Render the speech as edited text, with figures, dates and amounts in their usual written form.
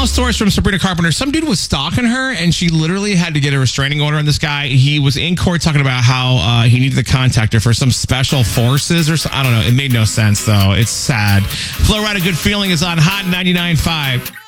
Final stories from Sabrina Carpenter. Some dude was stalking her, and she literally had to get a restraining order on this guy. He was in court talking about how he needed to contact her for some special forces or something. I don't know. It made no sense, though. It's sad. Flo Rida, Good Feeling is on Hot 99.5.